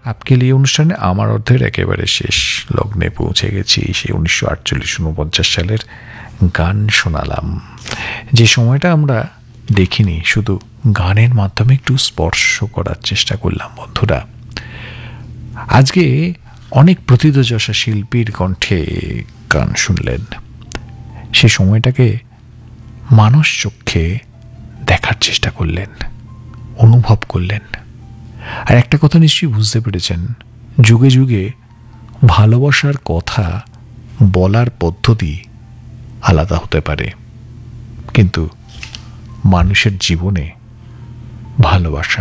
আপকে লিয়ে অনুষ্ঠানে আমার অর্ধের একেবারে শেষ লগ্নে পৌঁছে গেছি। সেই 1948-49 সালের গান শোনালাম, যে সময়টা আমরা দেখিনি, শুধু গানের মাধ্যমে একটু স্পর্শ করার চেষ্টা করলাম বন্ধুরা। আজকে অনেক প্রথিতযশা শিল্পীর কণ্ঠে গান শুনলেন, সে সময়টাকে মানুষ চক্ষে দেখার চেষ্টা করলেন, অনুভব করলেন। আর একটা কথা নিশ্চয়ই বুঝতে পেরেছেন, যুগে যুগে ভালোবাসার কথা বলার পদ্ধতি আলাদা হতে পারে, কিন্তু মানুষের জীবনে ভালোবাসা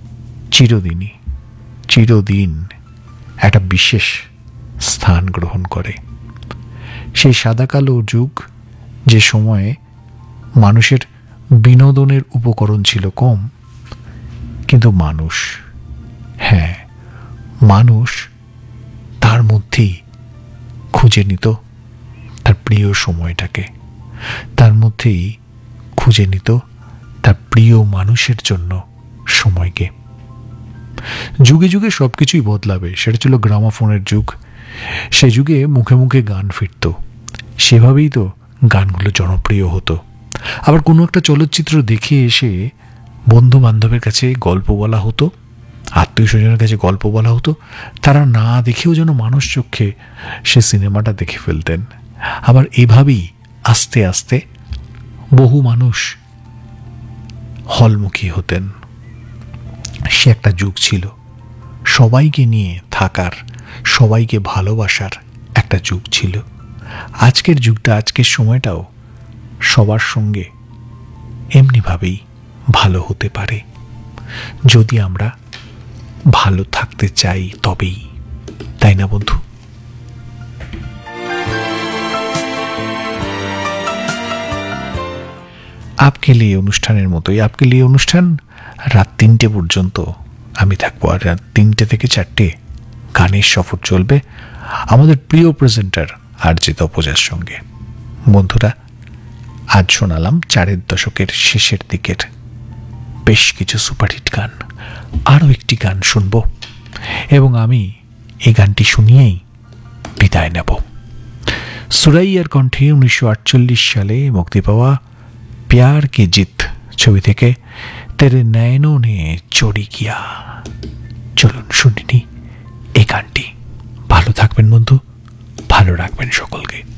চিরদিন একটা বিশেষ স্থান গ্রহণ করে। সেই সাদা কালো যুগ, যে সময়ে মানুষের বিনোদনের উপকরণ ছিল কম, কিন্তু মানুষ তার মধ্যেই খুঁজে নিত তার প্রিয় সময়টাকে, তার মধ্যেই খুঁজে নিত তার প্রিয় মানুষের জন্য সময়কে। যুগে যুগে সব কিছুই বদলাবে, সেটা ছিল গ্রামাফোনের যুগ। সে যুগে মুখে মুখে গান ফিরত, সেভাবেই তো গানগুলো জনপ্রিয় হতো। আবার কোনো একটা চলচ্চিত্র দেখে এসে বন্ধু বান্ধবের কাছে গল্প বলা হতো, আত্মীয় স্বজনের কাছে গল্প বলা হতো, তারা না দেখেও যেন মানুষ চক্ষে সে সিনেমাটা দেখে ফেলতেন। আবার এভাবেই আস্তে আস্তে বহু মানুষ হলমুখী হতেন। সে একটা যুগ ছিল সবাইকে নিয়ে থাকার, সবাইকে ভালোবাসার একটা যুগ ছিল। আজকের যুগটা, আজকের সময়টাও সবার সঙ্গে এমনিভাবেই ভালো হতে পারে, যদি আমরা ভালো থাকতে চাই তবেই, তাই না বন্ধু? আপকে লিয়ে অনুষ্ঠানের মতোই আপকে লিয়ে অনুষ্ঠান রাত 3টে পর্যন্ত আমি থাকবো, আর রাত 3টে থেকে 4টে গানের সফর চলবে আমাদের প্রিয় প্রেজেন্টার আরজে তপজার সঙ্গে। বন্ধুরা, আজ শোনালাম 4-এর দশকের শেষের দিকের বেশ কিছু সুপারহিট গান। আরও একটি গান শুনব এবং আমি এই গানটি শুনিয়েই বিদায় নেব। সুরাইয়ার কণ্ঠে 1948 সালে মুক্তি পাওয়া প্যার কি জিত ছবি থেকে তেরে নয়নো নে চোরি কিয়া। চলুন শুনিনি এই গানটি। ভালো থাকবেন বন্ধু, ভালো রাখবেন সকলকে।